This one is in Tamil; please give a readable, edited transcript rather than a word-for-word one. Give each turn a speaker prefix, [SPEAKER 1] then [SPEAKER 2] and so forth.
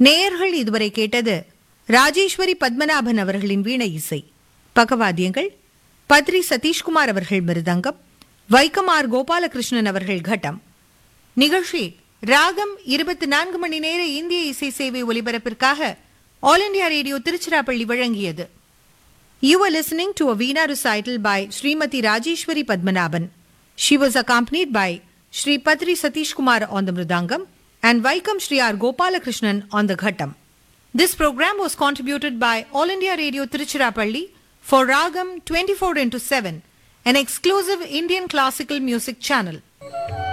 [SPEAKER 1] நேயர்கள் இதுவரை கேட்டது ராஜேஸ்வரி பத்மநாபன் அவர்களின் வீணை இசை. பக்கவாத்தியங்கள் பத்ரி சதீஷ்குமார் அவர்கள் மிருதங்கம், வைக்கம் ஆர் கோபாலகிருஷ்ணன் அவர்கள் கட்டம். நிகழ்ச்சி ராகம் 24 மணி நேர இந்திய இசை சேவை ஒலிபரப்பிற்காக ஆல் இண்டியா ரேடியோ திருச்சிராப்பள்ளி வழங்கியது. You were listening to a Veena recital by Srimati Rajeshwari Padmanabhan. She was accompanied by Shri Patri Satish Kumar on the Mridangam and Vaikam Shri R. Gopalakrishnan on the Ghattam. This program was contributed by All India Radio Tiruchirappalli for Ragam 24/7, an exclusive Indian classical music channel.